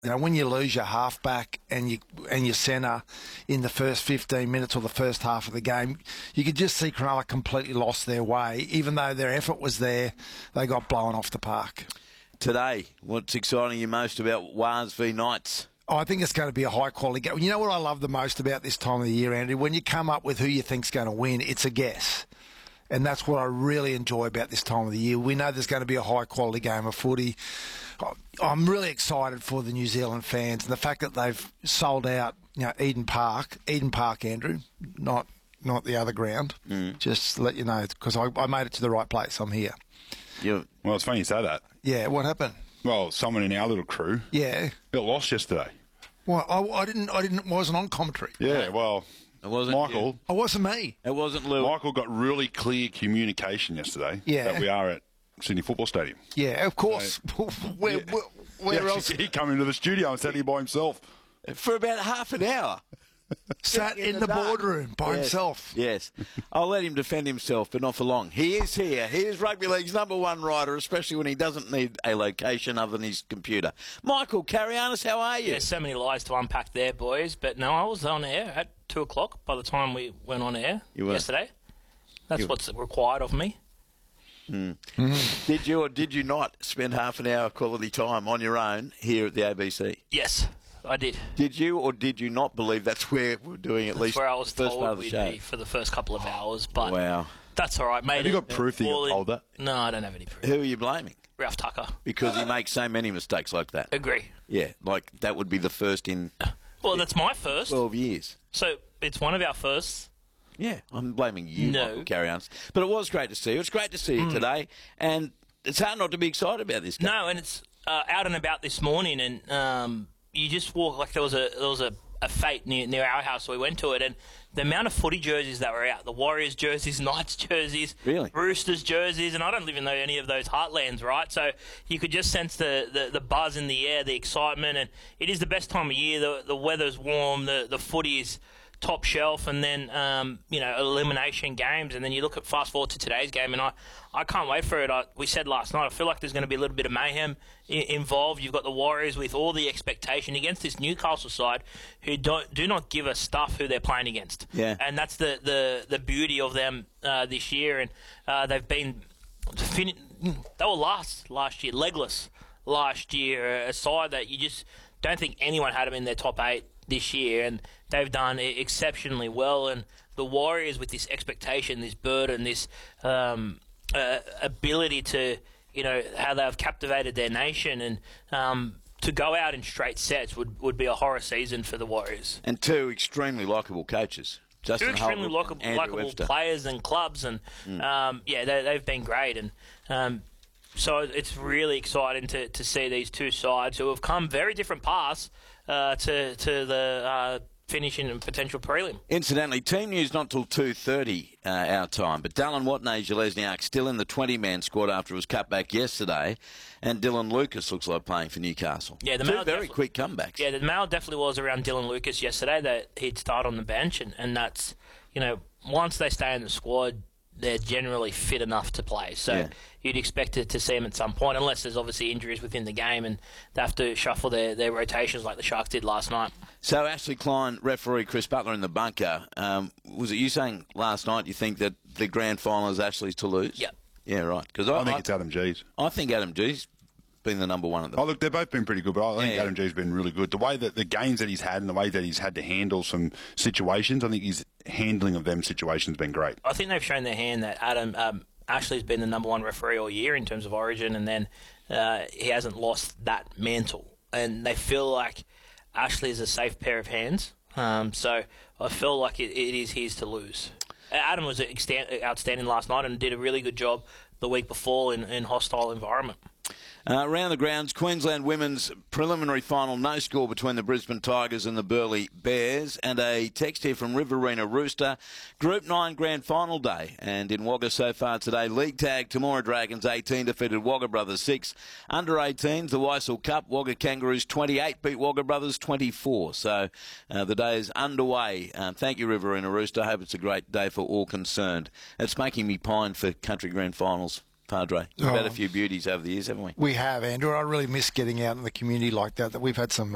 You know, when you lose your halfback and your centre in the first 15 minutes or the first half of the game, you could just see Cronulla completely lost their way. Even though their effort was there, they got blown off the park. Today, what's exciting you most about Wars v Knights? Oh, I think it's going to be a high-quality game. You know what I love the most about this time of the year, Andrew? When you come up with who you think's going to win, it's a guess. And that's what I really enjoy about this time of the year. We know there's going to be a high-quality game of footy. I'm really excited for the New Zealand fans and the fact that they've sold out, Eden Park, Andrew, not the other ground. Just to let you know, because I made it to the right place. I'm here. Well, it's funny you say that. Yeah, what happened? Well, someone in our little crew got lost yesterday. Well, I wasn't on commentary. Yeah, well, it wasn't Michael. It wasn't me. It wasn't Lou. Michael got really clear communication yesterday that we are at Sydney Football Stadium. Yeah, of course. Where else? He come into the studio and sat here by himself. For about half an hour. Sat in the boardroom by himself. Yes. I'll let him defend himself, but not for long. He is here. He is Rugby League's number one writer, especially when he doesn't need a location other than his computer. Michael Carianis, how are you? There's so many lies to unpack there, boys. But no, I was on air at 2 o'clock by the time we went on air yesterday. That's what's required of me. Did you or did you not spend half an hour quality time on your own here at the ABC? Yes, I did. Did you or did you not believe that's where we're doing at least where I was first part told of the we'd show? be for the first couple of hours, but wow, that's all right, mate. Have you got proof that you got told that? No, I don't have any proof. Who are you blaming? Ralph Tucker. Because he makes so many mistakes like that. Agree. Yeah, like that would be the first in Well, that's my first. 12 years. So it's one of our firsts. Yeah, I'm blaming you, No. Michael Carianis. But it was great to see you. It's great to see you today, and it's hard not to be excited about this game. No, and it's out and about this morning, and you just walk like there was a fete near our house, so we went to it, and the amount of footy jerseys that were out, the Warriors jerseys, Knights jerseys, Really? Roosters jerseys, and I don't even know any of those heartlands, right? So you could just sense the buzz in the air, the excitement, and it is the best time of year. The weather's warm, the footy is top shelf, and then elimination games, and then you look at fast forward to today's game, and I can't wait for it. We said last night, I feel like there's going to be a little bit of mayhem involved. You've got the Warriors with all the expectation against this Newcastle side who do not give a stuff who they're playing against. Yeah. And that's the beauty of them this year, and they've been they were last year, legless last year, a side that you just don't think anyone had them in their top 8 this year, and they've done exceptionally well. And the Warriors, with this expectation, this burden, this ability to, how they've captivated their nation, and to go out in straight sets would be a horror season for the Warriors. And two extremely likeable coaches. Two extremely likeable players and clubs, and they've been great, and so it's really exciting to see these two sides who have come very different paths to the finishing and potential prelim. Incidentally, team news not till 2:30 our time, but Dallin Watney-Jalesniak still in the 20-man squad after his cutback yesterday, and Dylan Lucas looks like playing for Newcastle. Yeah, the two very quick comebacks. Yeah, the mail definitely was around Dylan Lucas yesterday that he'd start on the bench, and that's, once they stay in the squad, they're generally fit enough to play. So you'd expect to see them at some point, unless there's obviously injuries within the game and they have to shuffle their rotations like the Sharks did last night. So Ashley Klein, referee Chris Butler in the bunker. Was it you saying last night you think that the grand final is Ashley's to lose? Yeah. Yeah, right. Because I think it's Adam G's. I think Adam G's been the number one at the Oh, look, they've both been pretty good, but I think Adam G's been really good. The way that the games that he's had and the way that he's had to handle some situations, I think his handling of them situations has been great. I think they've shown their hand that Ashley's been the number one referee all year in terms of Origin, and then he hasn't lost that mantle. And they feel like Ashley is a safe pair of hands. So I feel like it is his to lose. Adam was outstanding last night and did a really good job the week before in hostile environment. Around the grounds, Queensland women's preliminary final, no score between the Brisbane Tigers and the Burleigh Bears. And a text here from Riverina Rooster, Group 9 grand final day. And in Wagga so far today, League Tag, Temora Dragons 18 defeated Wagga Brothers 6. Under 18s, the Weissel Cup, Wagga Kangaroos 28 beat Wagga Brothers 24. So the day is underway. Thank you, Riverina Rooster. I hope it's a great day for all concerned. It's making me pine for country grand finals. Padre. We've had a few beauties over the years, haven't we? We have, Andrew. I really miss getting out in the community like that. We've had some